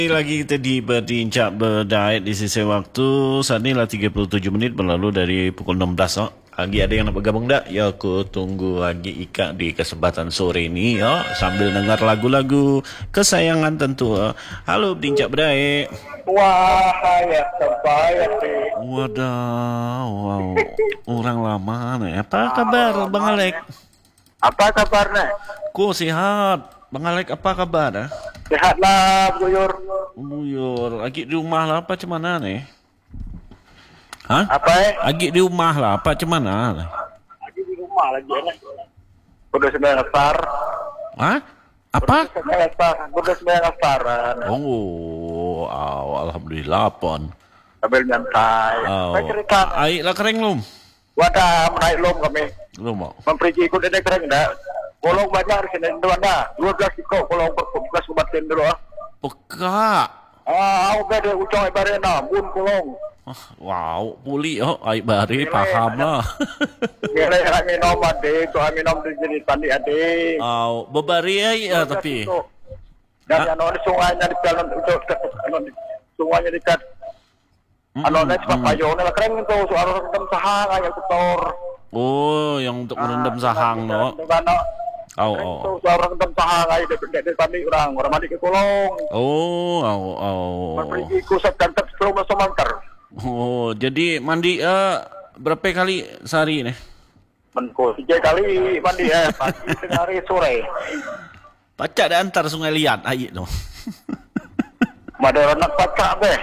Lagi kita di Berbincang Berdayat di sisi waktu. Saat ini lah 37 menit berlalu dari pukul 16. Lagi ada yang nak bergabung tak? Ya, aku tunggu lagi Ika di kesempatan sore ini ya, sambil dengar lagu-lagu kesayangan tentu. Halo Berbincang Berdayat. Wah, ya terbaik. Wadah, wow. Orang lama nih. Apa kabar Bang Alek? Apa kabarnya? Ku sihat. Bang Alek apa kabar? Sehatlah, Buyur. Buyur, lagi di rumah lah apa macam mana nih? Hah? Apa Lagi di rumah lah apa macam mana? Lagi di rumah lagi ya. Udah 9 hektar. Hah? Apa? Udah 9 hektar. Oh, alhamdulillah pon. Sambil nyantai. Saya cerita. Air lah kering belum? Wadah, menaik lom kami. Belum mau. Memperigi ikut ini kering dah. Kolong banyak di sini dulu anda. 12 ikut kolong bekas ubatin dulu ah. Peka. Aku beda ucap ibaratnya bun kolong. Wow, pulih air bari paham lah. Kira yang minum adik, tu minum di sini tadi adik. Bebari air tapi. Dan anu di sungainya di jalan sungainya dekat. Anu di sebab payung ni kering tu suara rendam sahang ayat kotor. Oh, yang untuk merendam sahang no. Suara rendam sahang ayat dekat tadi orang mandi ke kolong. Pergi kusat dan sebelum masuk mantar. Oh, jadi mandi berapa kali sehari ni? Menko 3 kali mandi pagi tengah hari sore. Pacak dah antar Sungai Liat air tu. Madara nak pacak be.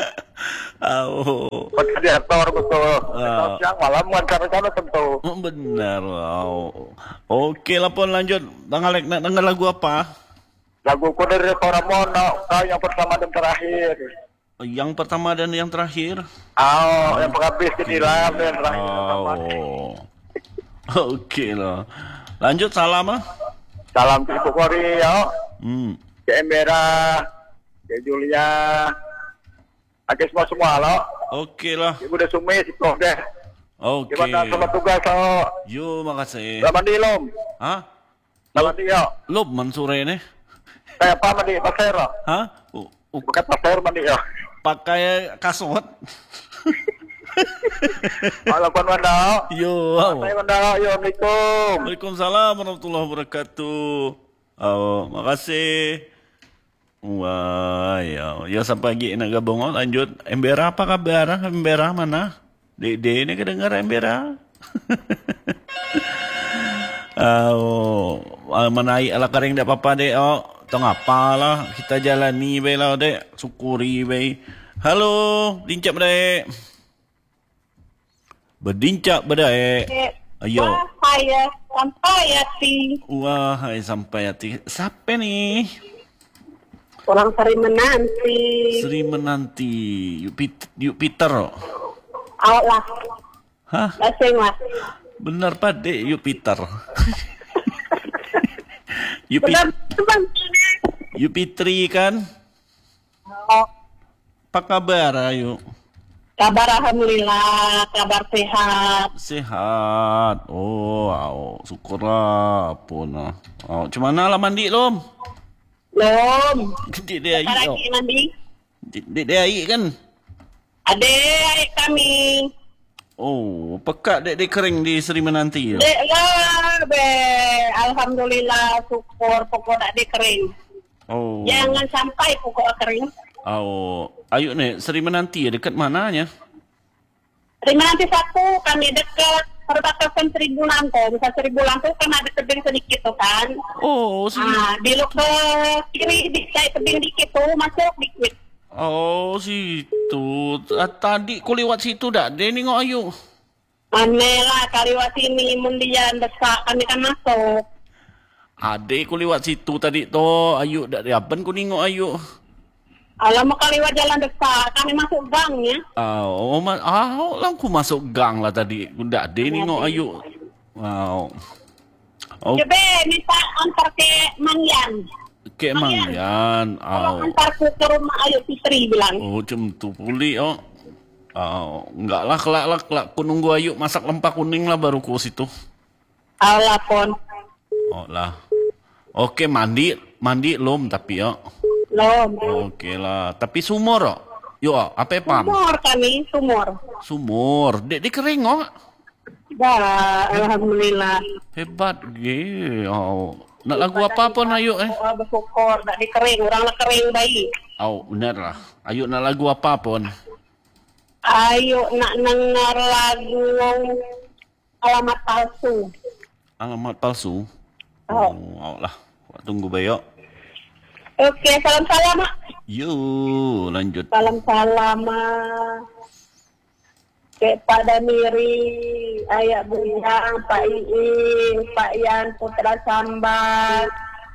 Pacak dia tor betul. Siang malam antar-antar tentu. Benar. Okey lah pun lanjut. Bang Alek nak dengar lagu apa? Lagu ku dari Koramon kau yang pertama dan terakhir. Yang pertama dan yang terakhir? Yang penghabis jadilah dan terakhir. Okey lah. Lanjut salam ah. Salam ke Ibu Kori ya. Ke Embera, ke Julia. Oke semua lo. Okey lah. Ibu dah sumai situ deh. Okey. Gimana selamat tugas lo? Yo, makasih. Selamat mandi lom. Hah? Selamat mandi ya. Lom mansure ni. Kayak apa mandi pasir lo? Hah? Bukan pasir mandi ya. Pakai kasut. Walaupun mana? Yo. Saya mana? Yo, Assalamualaikum. Waalaikumsalam warahmatullahi wabarakatuh. Makasih. Wah, ya sampai lagi nak gabung lanjut. Embera apa kabar? Embera mana? Dede ni kedengar Embera. Menaik ala kering tak apa-apa dek. Tengah apalah kita jalani bae lah dek. Syukuri bae. Halo, Berbincang Berdayat. Berbincang Berdayat. Ayo. Wahai sampai hati. Siapa ni? Orang Sri Menanti. Sri Menanti. Yuk Peter. Awak lah. Hah? Basing lah. Benar Pak Dek, Yuk Peter. Yuk Pitri kan? Oh. Apa kabar ayo? Kabar alhamdulillah, kabar sehat. Sehat. Syukurlah pun. Macam mana lah mandi lom? Belum. Dik dia air. Lagi mandi. Dik dia air kan? Ada air kami. Pekat dek kering di Sri Menanti. Dek lah, be. Alhamdulillah, syukur pokok tak ada kering. Jangan sampai pokok kering. Ayo ni, Sri Menanti dekat mananya? Sri Menanti 1, kami dekat perbatasan Seribu Lampu. Misal Seribu Lampu kan ada tebing sedikit tu kan. Belok ke kiri, saya tebing dikit tu, masuk dikit. Situ. Tadi ku lewat situ dah. Dia nengok ayu. Manelah kali lewat sini mundian desak kami kan masuk. Adik ku lewat situ tadi tu. Ayu dak riapan ku nengok ayu. Alamak kali lewat jalan desak, kami masuk gang ya. Lang ku masuk gang lah tadi. Dak ada nengok ayu. Coba minta antar ke Mangyan. Ke Mangyan. Antar ke rumah Ayu Fitri bilang. Macam tu pulih enggak lah kelak ku nunggu Ayu masak lempah kuning lah baru ku situ. Alah pon. Lah. Okey mandi lom tapi Belum. Oke lah. Tapi sumur, oh? Yo, apa pam? Sumur kami, sumur. Sumur. Dek di kering, oh? Dah, alhamdulillah. Hebat, ge. Oh. Nak lagu apa pun ayo Oh, bersyukur, tak dikering, orang nak kering bayi. Oh, benar lah. Ayo nak lagu apa pun. Ayo nak dengar lagu alamat palsu. Alamat palsu. Oh. Lah. Tunggu bayok. Oke, salam-salam, Mak. Yuk, lanjut. Salam-salam, Kek Pak Damiri, Ayah Buyang, Pak Iing, Pak Yan, Putra Sambat,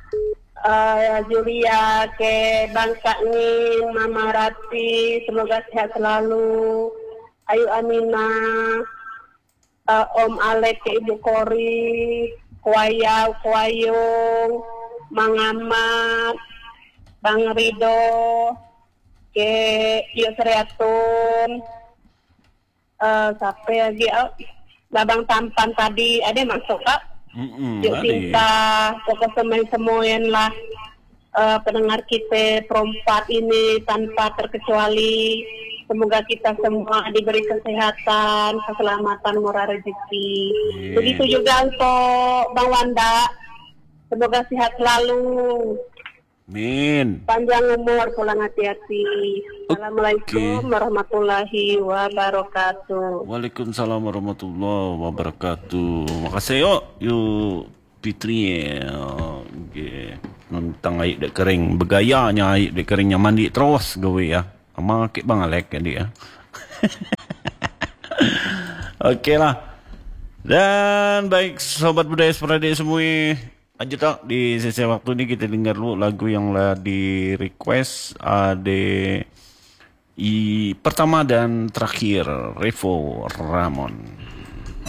Julia, ke Bang Kaknin, Mama Rati, semoga sehat selalu. Ayu Amina, Om Alek, ke Ibu Kori, Kuayau, Kuayung, Mang Ahmad, Bang Rido, ke Yusriatun, sampai lagi Babang Tampan tadi ada masuk Kak. Yuk cinta, pokoknya semuanya lah pendengar kita perempat ini tanpa terkecuali. Semoga kita semua diberi kesehatan, keselamatan, murah rezeki. Begitu juga untuk Bang Wanda. Semoga sehat selalu. Amin. Panjang umur, pulang hati-hati. Assalamualaikum warahmatullahi wabarakatuh. Waalaikumsalam warahmatullahi wabarakatuh. Makasih yuk Fitri. Okay. Tentang air dek kering. Bergayanya air dek keringnya mandi terus gawe ya. Amak Bang Alek kan dia. Okey lah. Dan baik sobat budaya Sporadik semua. Lanjut tak di sesi waktu ini kita dengar dulu lagu yang lah di request ada pertama dan terakhir Revo Ramon.